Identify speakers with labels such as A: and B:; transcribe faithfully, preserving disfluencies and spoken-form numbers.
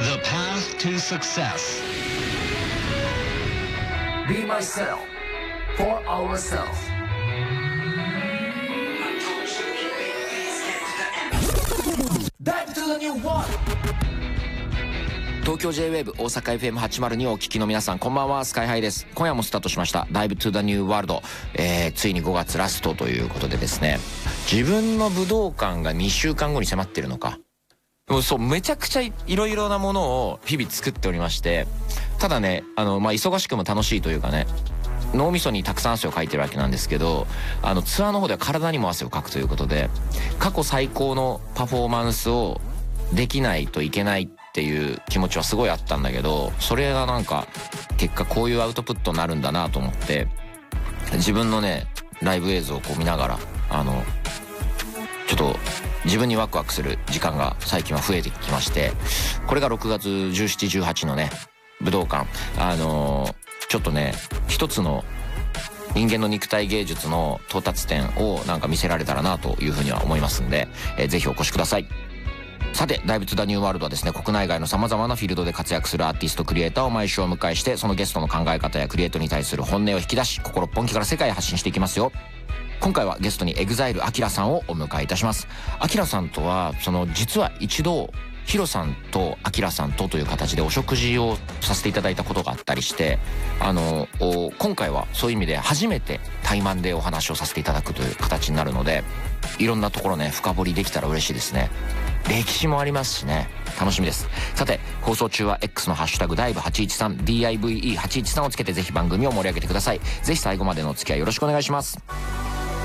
A: The path to success.
B: Be myself for ourselves. Dive to the new world.
C: 東京 ジェイウェーブ 大阪 エフエムはちまるに をお聞きの皆さん、こんばんは。スカイハイです。今夜もスタートしました Dive to the New World、えー、ついにごがつラストということでですね、自分の武道館がにしゅうかんごに迫っているのか、もうそうめちゃくちゃいろいろなものを日々作っておりまして、ただね、あのまあ忙しくも楽しいというかね、脳みそにたくさん汗をかいてるわけなんですけど、あのツアーの方では体にも汗をかくということで、過去最高のパフォーマンスをできないといけないっていう気持ちはすごいあったんだけど、それがなんか結果こういうアウトプットになるんだなと思って、自分のねライブ映像をこう見ながら、あのちょっと自分にワクワクする時間が最近は増えてきまして、これがろくがつじゅうしち、じゅうはちのね武道館、あのー、ちょっとね一つの人間の肉体芸術の到達点をなんか見せられたらなというふうには思いますんで、えー、ぜひお越しください。さて、Dive to the New Worldはですね、国内外の様々なフィールドで活躍するアーティストクリエイターを毎週お迎えして、そのゲストの考え方やクリエイトに対する本音を引き出し、心っぽんきから世界へ発信していきますよ。今回はゲストに エグザイル アキラさんをお迎えいたします。アキラさんとはその実は一度ヒロさんとアキラさんとという形でお食事をさせていただいたことがあったりして、あの今回はそういう意味で初めて対マンでお話をさせていただくという形になるので、いろんなところね深掘りできたら嬉しいですね。歴史もありますしね、楽しみです。さて、放送中は X のハッシュタグダイブはちいちさん ディーアイブイイーはちいちさん をつけてぜひ番組を盛り上げてください。ぜひ最後までのお付き合いよろしくお願いします。